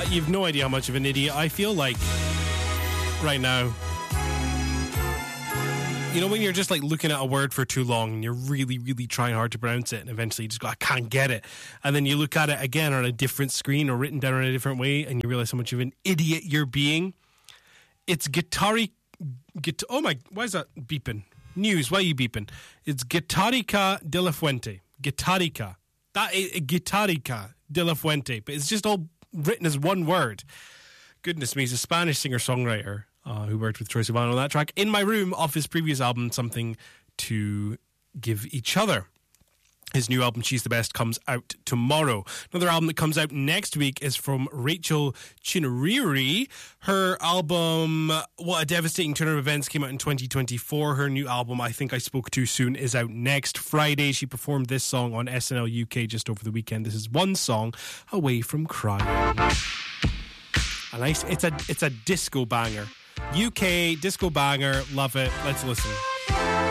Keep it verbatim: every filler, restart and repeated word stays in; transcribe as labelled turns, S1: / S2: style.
S1: Uh, you've no idea how much of an idiot I feel like right now. You know, when you're just like looking at a word for too long and you're really, really trying hard to pronounce it, and eventually you just go, I can't get it. And then you look at it again on a different screen or written down in a different way, and you realize how much of an idiot you're being. It's Guitari... Git- oh my... Why is that beeping? News, why are you beeping? It's Guitarica de la Fuente. Guitarica. That is Guitarica de la Fuente. But it's just all written as one word. Goodness me, he's a Spanish singer-songwriter. Uh, who worked with Troye Sivan on that track. In My Room, off his previous album, Something to Give Each Other. His new album, She's the Best, comes out tomorrow. Another album that comes out next week is from Rachel Chinariri. Her album, What a Devastating Turn of Events, came out in twenty twenty-four. Her new album, I Think I Spoke Too Soon, is out next Friday. She performed this song on S N L U K just over the weekend. This is One Song Away From Crying. A nice, it's a, it's a disco banger. U K disco banger, love it. Let's listen.